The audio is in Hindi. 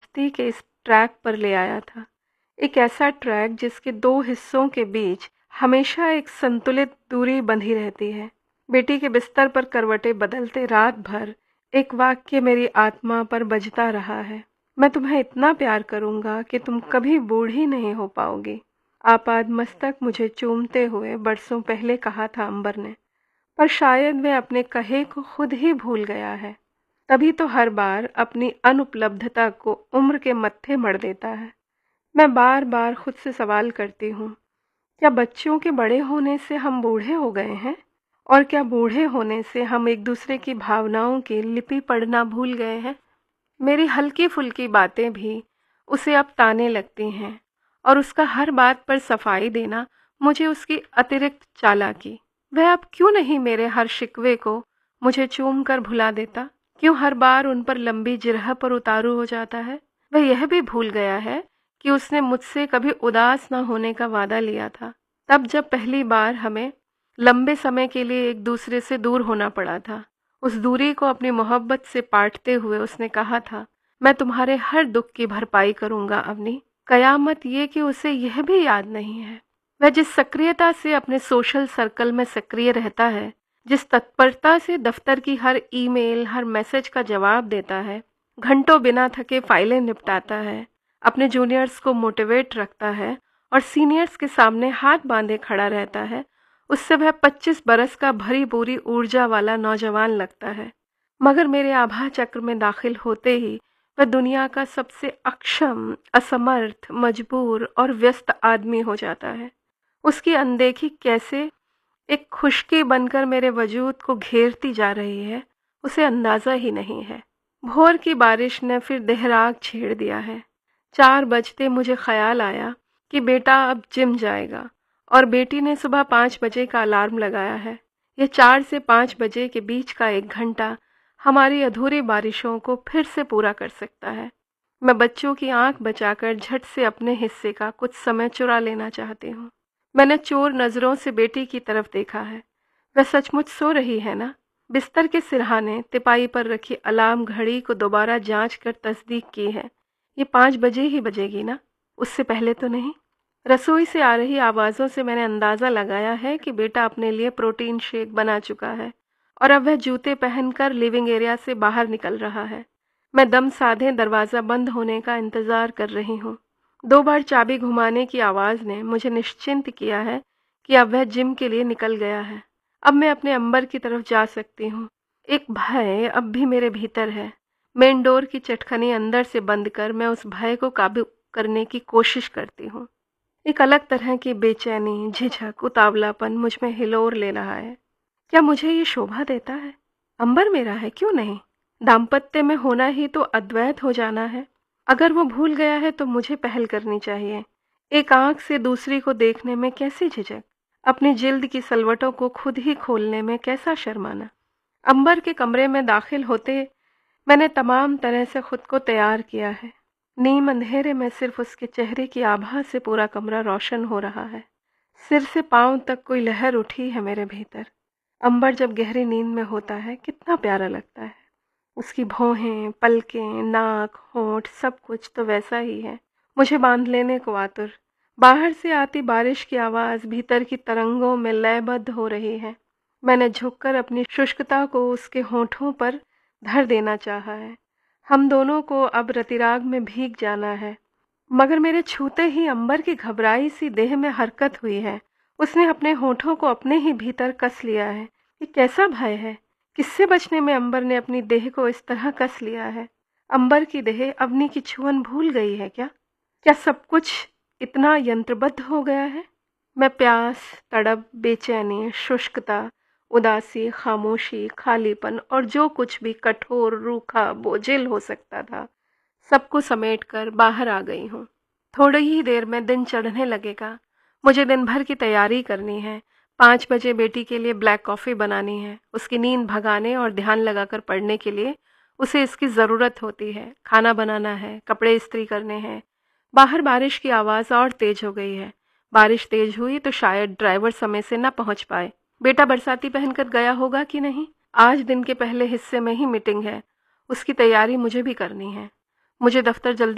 मस्ती के इस ट्रैक पर ले आया था। एक ऐसा ट्रैक जिसके दो हिस्सों के बीच हमेशा एक संतुलित दूरी बंधी रहती है। बेटी के बिस्तर पर करवटें बदलते रात भर एक वाक्य मेरी आत्मा पर बजता रहा है, मैं तुम्हें इतना प्यार करूंगा कि तुम कभी बूढ़ी नहीं हो पाओगी। आपाद मस्तक मुझे चूमते हुए बरसों पहले कहा था अंबर ने, पर शायद वह अपने कहे को खुद ही भूल गया है। तभी तो हर बार अपनी अनुपलब्धता को उम्र के मत्थे मढ़ देता है। मैं बार बार खुद से सवाल करती हूँ, क्या बच्चों के बड़े होने से हम बूढ़े हो गए हैं? और क्या बूढ़े होने से हम एक दूसरे की भावनाओं की लिपि पढ़ना भूल गए हैं? मेरी हल्की फुल्की बातें भी उसे अब ताने लगती हैं, और उसका हर बात पर सफाई देना मुझे उसकी अतिरिक्त चालाकी। वह अब क्यों नहीं मेरे हर शिकवे को मुझे चूम कर भुला देता? क्यों हर बार उन पर लंबी जिरह पर उतारू हो जाता है? वह यह भी भूल गया है कि उसने मुझसे कभी उदास न होने का वादा लिया था, तब जब पहली बार हमें लंबे समय के लिए एक दूसरे से दूर होना पड़ा था। उस दूरी को अपनी मोहब्बत से पाटते हुए उसने कहा था, मैं तुम्हारे हर दुख की भरपाई करूंगा अवनी। कयामत ये कि उसे यह भी याद नहीं है। वह जिस सक्रियता से अपने सोशल सर्कल में सक्रिय रहता है, जिस तत्परता से दफ्तर की हर ईमेल, हर मैसेज का जवाब देता है, घंटों बिना थके फाइलें निपटाता है, अपने जूनियर्स को मोटिवेट रखता है और सीनियर्स के सामने हाथ बांधे खड़ा रहता है, उससे वह 25 बरस का भरी पूरी ऊर्जा वाला नौजवान लगता है। मगर मेरे आभा चक्र में दाखिल होते ही वह दुनिया का सबसे अक्षम, असमर्थ, मजबूर और व्यस्त आदमी हो जाता है। उसकी अनदेखी कैसे एक खुश्की बनकर मेरे वजूद को घेरती जा रही है, उसे अंदाजा ही नहीं है। भोर की बारिश ने फिर देहराग छेड़ दिया है। 4 बजते मुझे ख्याल आया कि बेटा अब जिम जाएगा, और बेटी ने सुबह 5 बजे का अलार्म लगाया है। यह 4 से 5 बजे के बीच का 1 घंटा हमारी अधूरी बारिशों को फिर से पूरा कर सकता है। मैं बच्चों की आंख बचाकर झट से अपने हिस्से का कुछ समय चुरा लेना चाहती हूँ। मैंने चोर नजरों से बेटी की तरफ देखा है। वह सचमुच सो रही है ना? बिस्तर के सिरहाने तिपाई पर रखी अलार्म घड़ी को दोबारा जांच कर तस्दीक की है। ये 5 बजे ही बजेगी ना? उससे पहले तो नहीं? रसोई से आ रही आवाज़ों से मैंने अंदाज़ा लगाया है कि बेटा अपने लिए प्रोटीन शेक बना चुका है, और अब वह जूते पहनकर लिविंग एरिया से बाहर निकल रहा है। मैं दम साधे दरवाज़ा बंद होने का इंतज़ार कर रही हूँ। 2 बार चाबी घुमाने की आवाज़ ने मुझे निश्चिंत किया है कि अब वह जिम के लिए निकल गया है। अब मैं अपने अंबर की तरफ जा सकती हूँ। एक भय अब भी मेरे भीतर है। मेन डोर की चटखनी अंदर से बंद कर मैं उस भय को काबू करने की कोशिश करती हूँ। एक अलग तरह की बेचैनी, झिझक, उतावलापन मुझ में हिलोर ले रहा है। क्या मुझे ये शोभा देता है? अंबर मेरा है, क्यों नहीं? दाम्पत्य में होना ही तो अद्वैत हो जाना है। अगर वो भूल गया है तो मुझे पहल करनी चाहिए। एक आंख से दूसरी को देखने में कैसी झिझक, अपनी जिल्द की सलवटों को खुद ही खोलने में कैसा शर्माना। अंबर के कमरे में दाखिल होते मैंने तमाम तरह से खुद को तैयार किया है। नीम अंधेरे में सिर्फ उसके चेहरे की आभा से पूरा कमरा रोशन हो रहा है। सिर से पांव तक कोई लहर उठी है मेरे भीतर। अंबर जब गहरी नींद में होता है कितना प्यारा लगता है। उसकी भौहें, पलकें, नाक, होंठ, सब कुछ तो वैसा ही है, मुझे बांध लेने को आतुर। बाहर से आती बारिश की आवाज़ भीतर की तरंगों में लयबद्ध हो रही है। मैंने झुककर अपनी शुष्कता को उसके होठों पर धर देना चाहा है। हम दोनों को अब रतिराग में भीग जाना है। मगर मेरे छूते ही अंबर की घबराई सी देह में हरकत हुई है। उसने अपने होठों को अपने ही भीतर कस लिया है। ये कैसा भय है? किससे बचने में अंबर ने अपनी देह को इस तरह कस लिया है? अंबर की देह अवनी की छुअन भूल गई है क्या? क्या सब कुछ इतना यंत्रबद्ध हो गया है? मैं प्यास, तड़प, बेचैनी, शुष्कता, उदासी, खामोशी, खालीपन और जो कुछ भी कठोर, रूखा, बोझिल हो सकता था, सबको समेटकर बाहर आ गई हूँ। थोड़ी ही देर में दिन चढ़ने लगेगा। मुझे दिन भर की तैयारी करनी है। 5 बजे बेटी के लिए ब्लैक कॉफ़ी बनानी है। उसकी नींद भगाने और ध्यान लगाकर पढ़ने के लिए उसे इसकी ज़रूरत होती है। खाना बनाना है, कपड़े इस्त्री करने हैं। बाहर बारिश की आवाज़ और तेज हो गई है। बारिश तेज हुई तो शायद ड्राइवर समय से न पहुंच पाए। बेटा बरसाती पहनकर गया होगा कि नहीं? आज दिन के पहले हिस्से में ही मीटिंग है, उसकी तैयारी मुझे भी करनी है। मुझे दफ्तर जल्दी